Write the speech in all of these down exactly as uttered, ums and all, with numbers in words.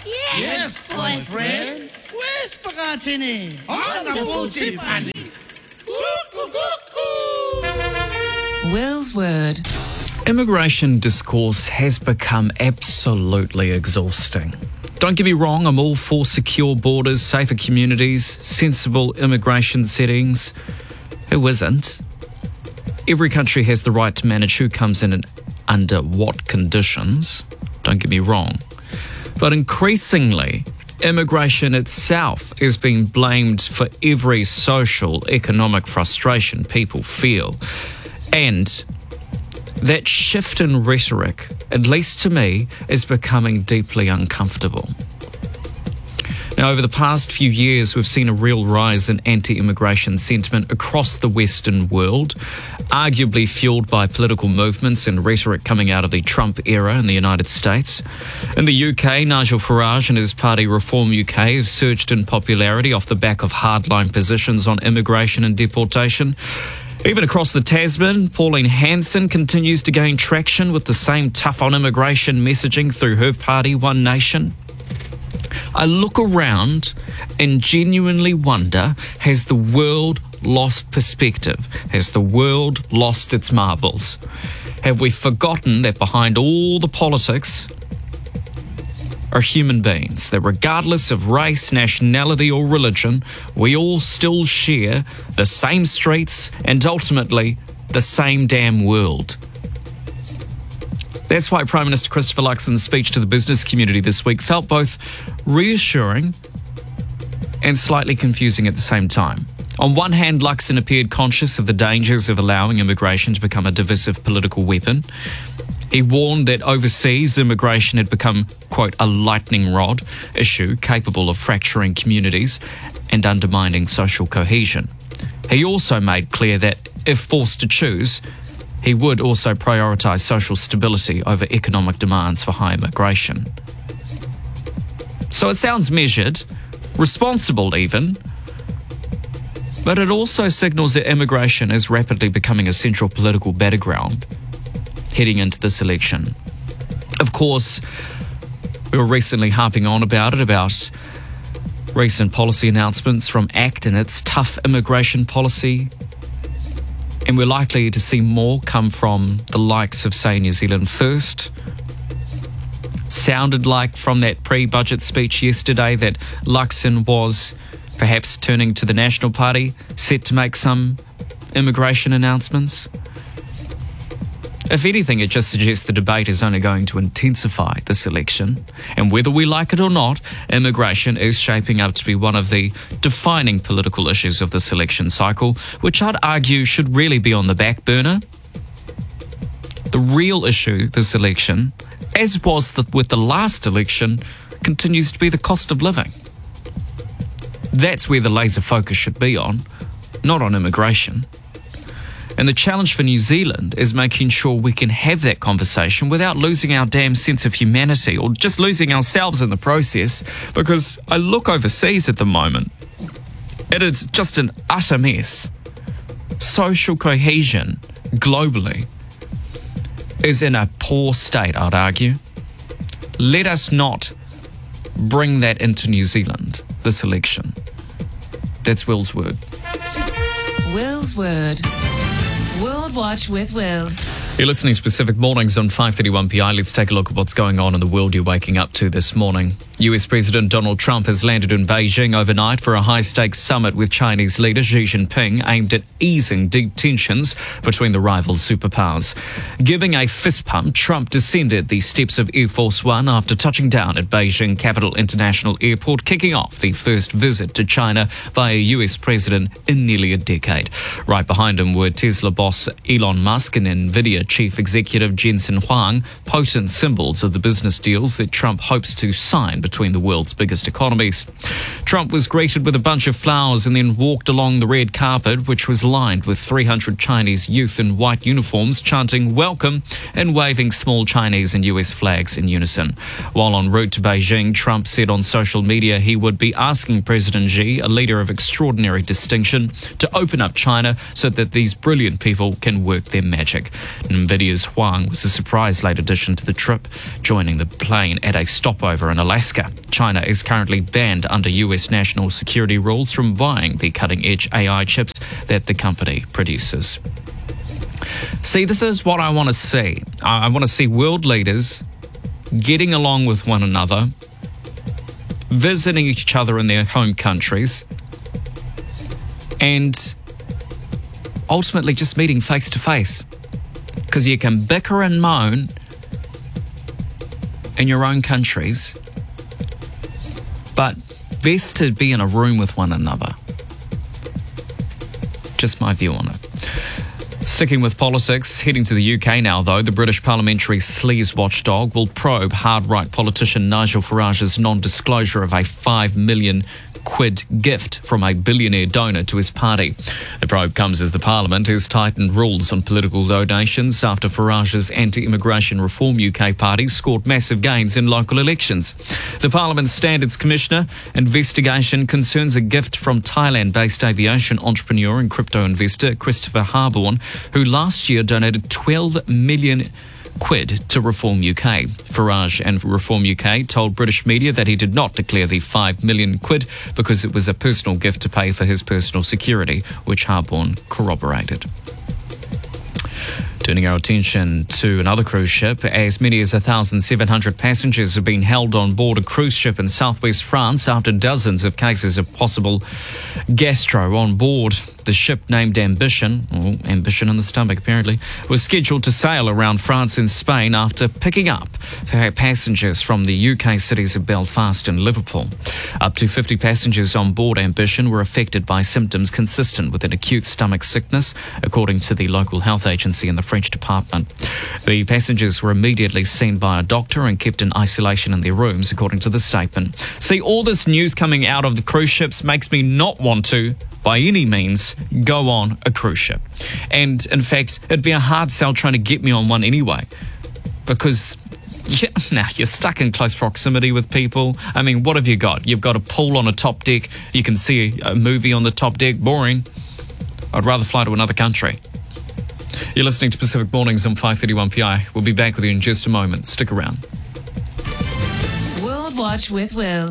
Yes, boyfriend. Where's Pagantini? On the booty bunny. Will's Word. Immigration discourse has become absolutely exhausting. Don't get me wrong, I'm all for secure borders, safer communities, sensible immigration settings. Who isn't? Every country has the right to manage who comes in and under what conditions. Don't get me wrong. But increasingly, immigration itself is being blamed for every social, economic frustration people feel. And that shift in rhetoric, at least to me, is becoming deeply uncomfortable. Now, over the past few years, we've seen a real rise in anti-immigration sentiment across the Western world, arguably fueled by political movements and rhetoric coming out of the Trump era in the United States. In the U K, Nigel Farage and his party Reform U K have surged in popularity off the back of hardline positions on immigration and deportation. Even across the Tasman, Pauline Hanson continues to gain traction with the same tough on immigration messaging through her party, One Nation. I look around and genuinely wonder, has the world lost perspective? Has the world lost its marbles? Have we forgotten that behind all the politics are human beings, that regardless of race, nationality or religion, we all still share the same streets and ultimately the same damn world? That's why Prime Minister Christopher Luxon's speech to the business community this week felt both reassuring and slightly confusing at the same time. On one hand, Luxon appeared conscious of the dangers of allowing immigration to become a divisive political weapon. He warned that overseas immigration had become, quote, a lightning rod issue capable of fracturing communities and undermining social cohesion. He also made clear that, if forced to choose, he would also prioritise social stability over economic demands for high immigration. So it sounds measured, responsible even, but it also signals that immigration is rapidly becoming a central political battleground heading into this election. Of course, we were recently harping on about it, about recent policy announcements from ACT and its tough immigration policy. And we're likely to see more come from the likes of, say, New Zealand First. Sounded like from that pre-budget speech yesterday that Luxon was perhaps turning to the National Party, set to make some immigration announcements. If anything, it just suggests the debate is only going to intensify this election. And whether we like it or not, immigration is shaping up to be one of the defining political issues of this election cycle, which I'd argue should really be on the back burner. The real issue this election, as was the, with the last election, continues to be the cost of living. That's where the laser focus should be on, not on immigration. And the challenge for New Zealand is making sure we can have that conversation without losing our damn sense of humanity or just losing ourselves in the process, because I look overseas at the moment and it's just an utter mess. Social cohesion globally is in a poor state, I'd argue. Let us not bring that into New Zealand this election. That's Will's Word. Will's Word. World Watch with Will. You're listening to Pacific Mornings on five thirty-one P I. Let's take a look at what's going on in the world you're waking up to this morning. U S President Donald Trump has landed in Beijing overnight for a high-stakes summit with Chinese leader Xi Jinping aimed at easing deep tensions between the rival superpowers. Giving a fist pump, Trump descended the steps of Air Force One after touching down at Beijing Capital International Airport, kicking off the first visit to China by a U S president in nearly a decade. Right behind him were Tesla boss Elon Musk and NVIDIA chief executive Jensen Huang, potent symbols of the business deals that Trump hopes to sign between the world's biggest economies. Trump was greeted with a bunch of flowers and then walked along the red carpet, which was lined with three hundred Chinese youth in white uniforms chanting "Welcome" and waving small Chinese and U S flags in unison. While en route to Beijing, Trump said on social media he would be asking President Xi, a leader of extraordinary distinction, to open up China so that these brilliant people can work their magic. NVIDIA's Huang was a surprise late addition to the trip, joining the plane at a stopover in Alaska. China is currently banned under U S national security rules from buying the cutting-edge A I chips that the company produces. See, this is what I want to see. I want to see world leaders getting along with one another, visiting each other in their home countries, and ultimately just meeting face to face. Because you can bicker and moan in your own countries, but best to be in a room with one another. Just my view on it. Sticking with politics, heading to the U K now though, the British parliamentary sleaze watchdog will probe hard-right politician Nigel Farage's non-disclosure of a five million quid gift from a billionaire donor to his party. The probe comes as the Parliament has tightened rules on political donations after Farage's anti-immigration Reform U K party scored massive gains in local elections. The Parliament's Standards Commissioner investigation concerns a gift from Thailand-based aviation entrepreneur and crypto investor Christopher Harborne, who last year donated twelve million quid to Reform U K. Farage and Reform U K told British media that he did not declare the five million quid because it was a personal gift to pay for his personal security, which Harborne corroborated. Turning our attention to another cruise ship, as many as one thousand seven hundred passengers have been held on board a cruise ship in southwest France after dozens of cases of possible gastro on board. The ship, named Ambition, or Ambition in the stomach apparently, was scheduled to sail around France and Spain after picking up passengers from the U K cities of Belfast and Liverpool. Up to fifty passengers on board Ambition were affected by symptoms consistent with an acute stomach sickness, according to the local health agency in the French department. The passengers were immediately seen by a doctor and kept in isolation in their rooms, according to the statement. See, all this news coming out of the cruise ships makes me not want to, by any means, go on a cruise ship. And in fact, it'd be a hard sell trying to get me on one anyway, because yeah, now you're stuck in close proximity with people. I mean, what have you got? You've got a pool on a top deck. You can see a movie on the top deck. Boring. I'd rather fly to another country. You're listening to Pacific Mornings on five thirty-one P I. We'll be back with you in just a moment. Stick around. World Watch with Will.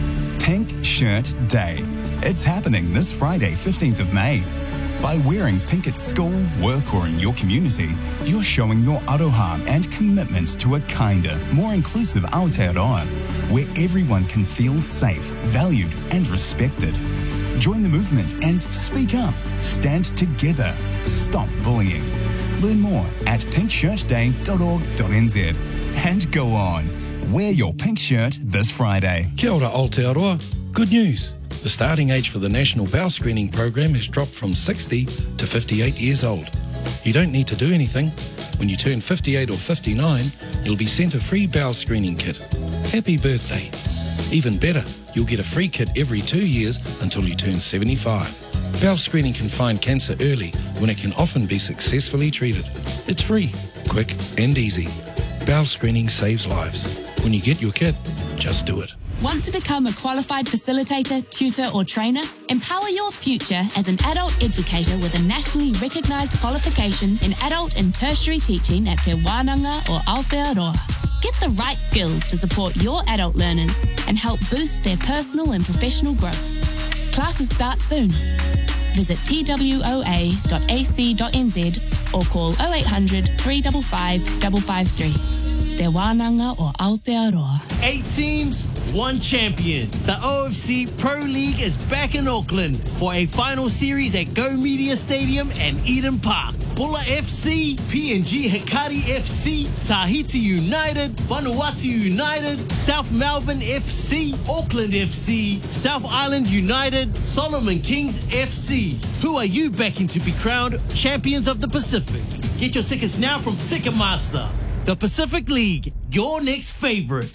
Pink Shirt Day. It's happening this Friday, fifteenth of May. By wearing pink at school, work or in your community, you're showing your aroha and commitment to a kinder, more inclusive Aotearoa, where everyone can feel safe, valued and respected. Join the movement and speak up. Stand together. Stop bullying. Learn more at pink shirt day dot org dot n z. And go on. Wear your pink shirt this Friday. Kia ora Aotearoa. Good news. The starting age for the National Bowel Screening Program has dropped from sixty to fifty-eight years old. You don't need to do anything. When you turn fifty-eight or fifty-nine, you'll be sent a free bowel screening kit. Happy birthday. Even better, you'll get a free kit every two years until you turn seventy-five. Bowel screening can find cancer early when it can often be successfully treated. It's free, quick and easy. Bowel screening saves lives. When you get your kit, just do it. Want to become a qualified facilitator, tutor or trainer? Empower your future as an adult educator with a nationally recognised qualification in adult and tertiary teaching at Te Wānanga or Aotearoa. Get the right skills to support your adult learners and help boost their personal and professional growth. Classes start soon. Visit t w o a dot a c dot n z or call oh eight hundred, three five five, five five three. Te Wānanga or Aotearoa. Eight teams, one champion. The O F C Pro League is back in Auckland for a final series at Go Media Stadium and Eden Park. Bulla F C, P N G Hikari F C, Tahiti United, Vanuatu United, South Melbourne F C, Auckland F C, South Island United, Solomon Kings F C. Who are you backing to be crowned champions of the Pacific? Get your tickets now from Ticketmaster. The Pacific League, your next favourite.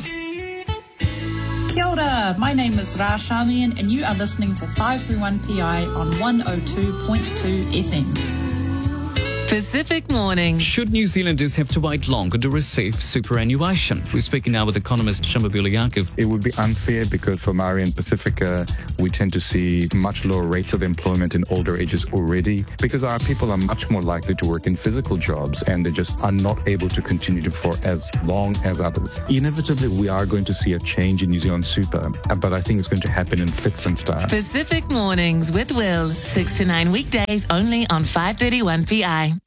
Kia ora, my name is Ra Shamian and you are listening to five thirty-one P I on one oh two point two F M. Pacific Morning. Should New Zealanders have to wait longer to receive superannuation? We're speaking now with economist Shamba Buliakov. It would be unfair because for Maori and Pacifica, we tend to see much lower rates of employment in older ages already because our people are much more likely to work in physical jobs and they just are not able to continue to for as long as others. Inevitably, we are going to see a change in New Zealand super, but I think it's going to happen in fits and starts. Pacific Mornings with Will. six to nine weekdays only on five thirty-one P I.